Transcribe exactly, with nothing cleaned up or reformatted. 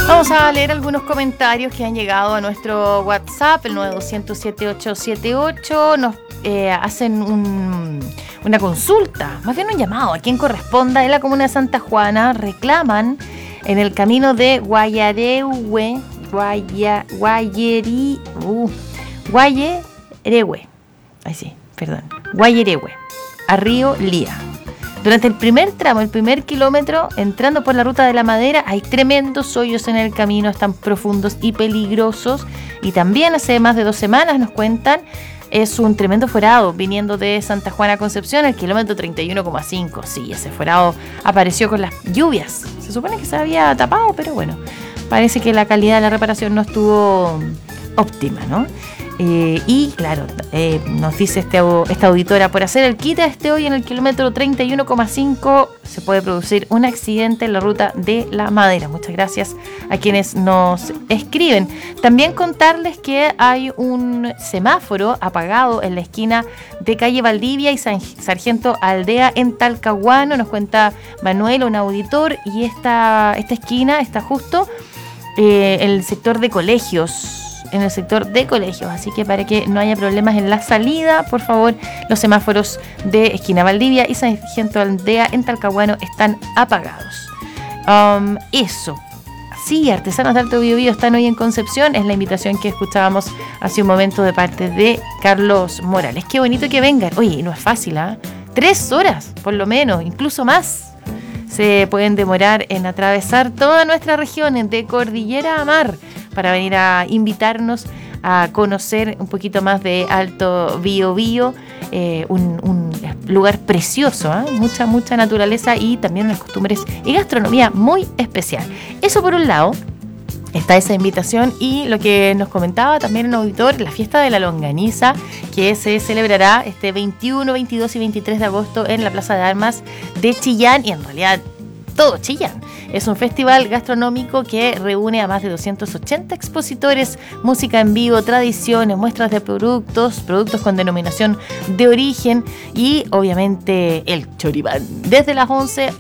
Vamos a leer algunos comentarios que han llegado a nuestro WhatsApp, el nueve dos cero cero siete ocho siete ocho. Nos eh, hacen un, una consulta, más bien un llamado a quien corresponda en la comuna de Santa Juana. Reclaman en el camino de Guayarehue, Guaya, Guayeri, uh, Guayerehue, ay sí, perdón, Guayerehue, a Río Lía. Durante el primer tramo, el primer kilómetro, entrando por la ruta de la Madera, hay tremendos hoyos en el camino, están profundos y peligrosos. Y también hace más de dos semanas, nos cuentan, es un tremendo forado viniendo de Santa Juana a Concepción, el kilómetro treinta y uno coma cinco. Sí, ese forado apareció con las lluvias. Se supone que se había tapado, pero bueno, parece que la calidad de la reparación no estuvo óptima, ¿no? Eh, y claro, eh, nos dice este, esta auditora, por hacer el quita este hoy en el kilómetro treinta y uno coma cinco se puede producir un accidente en la ruta de la Madera. Muchas gracias a quienes nos escriben. También contarles que hay un semáforo apagado en la esquina de calle Valdivia y San, Sargento Aldea en Talcahuano. Nos cuenta Manuel, un auditor, y esta, esta esquina está justo eh, en el sector de colegios. en el sector de colegios, así que para que no haya problemas en la salida, por favor, los semáforos de esquina Valdivia y Sargento Aldea en Talcahuano están apagados. Um, eso. Sí, artesanos de Alto Biobío están hoy en Concepción, es la invitación que escuchábamos hace un momento de parte de Carlos Morales. Qué bonito que vengan. Oye, no es fácil, ¿ah? ¿eh? Tres horas, por lo menos, incluso más, se pueden demorar en atravesar toda nuestra región de cordillera a mar, para venir a invitarnos a conocer un poquito más de Alto Biobío, eh, un, un lugar precioso, ¿eh? mucha, mucha naturaleza y también unas costumbres y gastronomía muy especial. Eso por un lado, está esa invitación, y lo que nos comentaba también un auditor, la fiesta de la longaniza, que se celebrará este veintiuno, veintidós y veintitrés de agosto en la Plaza de Armas de Chillán, y en realidad todo Chillán. Es un festival gastronómico que reúne a más de doscientos ochenta expositores, música en vivo, tradiciones, muestras de productos, productos con denominación de origen y obviamente el choripán. Desde las once